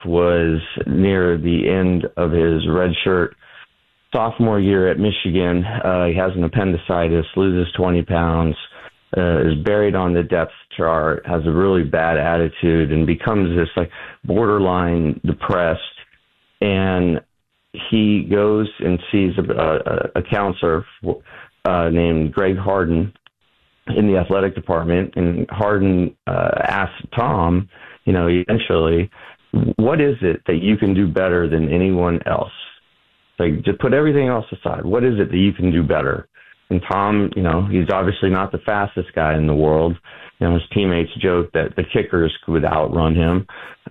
was near the end of his redshirt sophomore year at Michigan. He has an appendicitis, loses 20 pounds, is buried on the depth chart, has a really bad attitude, and becomes this like borderline depressed. And he goes and sees a counselor named Greg Harden in the athletic department. And Harden asks Tom, eventually, what is it that you can do better than anyone else? Like, just put everything else aside. What is it that you can do better? And Tom, he's obviously not the fastest guy in the world. His teammates joke that the kickers would outrun him.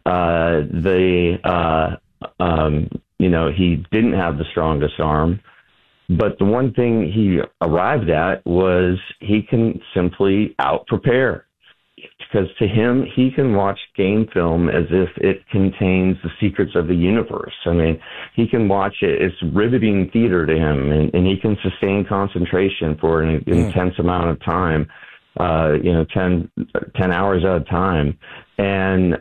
He didn't have the strongest arm. But the one thing he arrived at was he can simply out-prepare. Because to him, he can watch game film as if it contains the secrets of the universe. I mean, he can watch it. It's riveting theater to him, and he can sustain concentration for an intense amount of time, 10 hours at a time. And,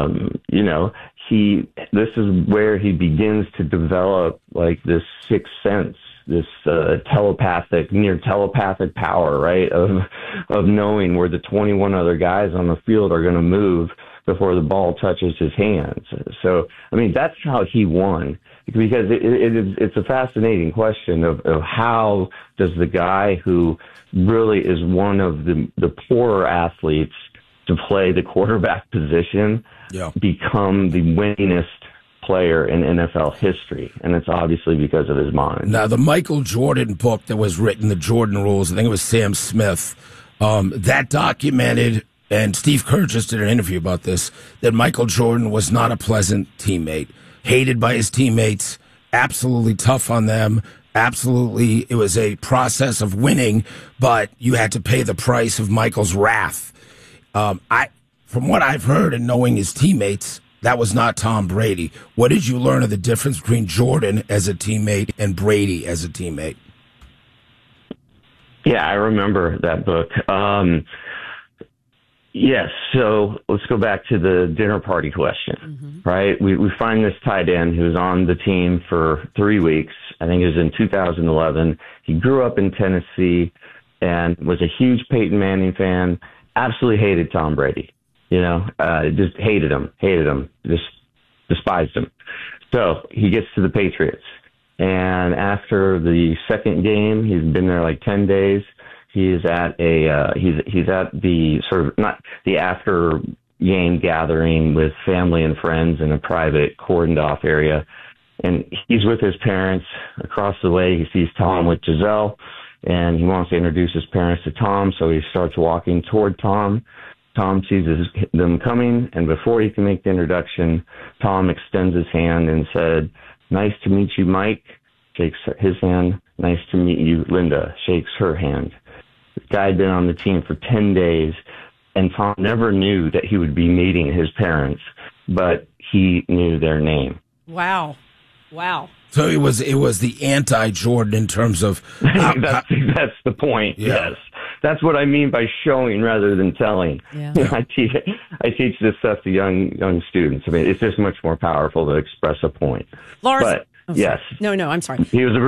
this is where he begins to develop like this sixth sense, this near telepathic power, right? Of knowing where the 21 other guys on the field are going to move before the ball touches his hands. So, I mean, that's how he won, because it's a fascinating question of how does the guy who really is one of the poorer athletes to play the quarterback position become the winningest player in NFL history, and it's obviously because of his mind. Now, the Michael Jordan book that was written, The Jordan Rules, I think it was Sam Smith, that documented, and Steve Kerr just did an interview about this, that Michael Jordan was not a pleasant teammate, hated by his teammates, absolutely tough on them, absolutely, it was a process of winning, but you had to pay the price of Michael's wrath. From what I've heard and knowing his teammates, that was not Tom Brady. What did you learn of the difference between Jordan as a teammate and Brady as a teammate? Yeah, I remember that book. Yes, so let's go back to the dinner party question, right? We find this tight end who was on the team for 3 weeks. I think it was in 2011. He grew up in Tennessee and was a huge Peyton Manning fan, absolutely hated Tom Brady. Just hated him, just despised him. So he gets to the Patriots, and after the second game, he's been there like 10 days. He's at he's at the sort of not the after game gathering with family and friends in a private cordoned off area, and he's with his parents. Across the way, he sees Tom with Giselle, and he wants to introduce his parents to Tom, so he starts walking toward Tom. Tom sees them coming, and before he can make the introduction, Tom extends his hand and said, "Nice to meet you, Mike." Shakes his hand. "Nice to meet you, Linda." Shakes her hand. The guy had been on the team for 10 days, and Tom never knew that he would be meeting his parents, but he knew their name. Wow. So it was the anti-Jordan in terms of that's the point. Yeah. Yes, that's what I mean by showing rather than telling. Yeah. I teach this stuff to young students. I mean, it's just much more powerful to express a point. Lars, but yes, no, I'm sorry. He was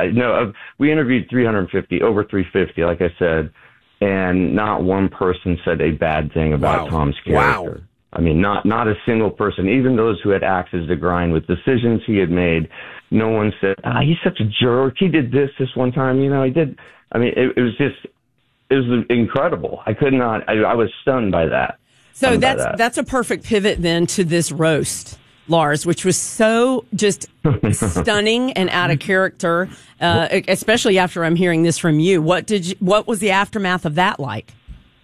we interviewed over 350, like I said, and not one person said a bad thing about Tom's character. Wow. I mean, not a single person, even those who had axes to grind with decisions he had made. No one said, he's such a jerk. He did this one time. He did. I mean, it was incredible. I was stunned by that. So that's a perfect pivot then to this roast, Lars, which was so just stunning and out of character, especially after I'm hearing this from you. What was the aftermath of that like?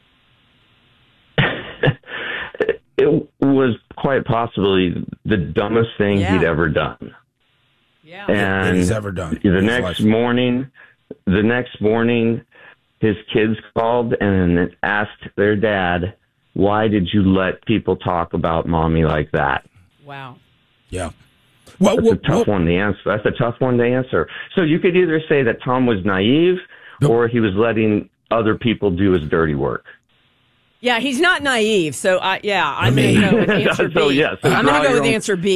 It was quite possibly the dumbest thing he'd ever done. Yeah. And he's ever done. The next morning, his kids called and asked their dad, "Why did you let people talk about mommy like that?" Wow. Yeah. That's a tough one to answer. So you could either say that Tom was naive or he was letting other people do his dirty work. Yeah, he's not naive. So, I'm going to go with answer B. So, yes, I'm going to go with your own- answer B.